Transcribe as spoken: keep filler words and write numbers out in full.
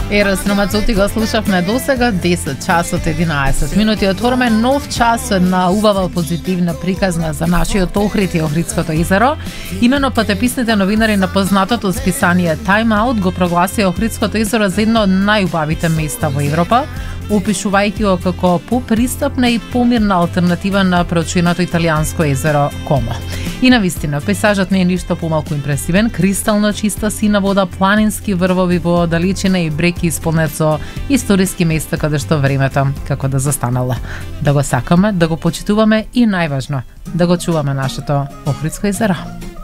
Ерос Ромацути го слушавме досега, десет часот единаесет минути. Отвораме нов час со една убава позитивна приказна за нашиот Охрид и Охридското езеро. Имено патеписните новинари на познатото списание Time Out го прогласија Охридското езеро за едно од најубавите места во Европа, опишувајќи го како попристапна и помирна алтернатива на преочинато италијанско езеро Комо. И навистина, пейзажот не е ништо помалку импресивен, кристално чиста сина вода, планински врвови во далечина и бреки исполнет со историски места каде што времето како да застанало. Да го сакаме, да го почитуваме и најважно, да го чуваме нашето Охридско езеро.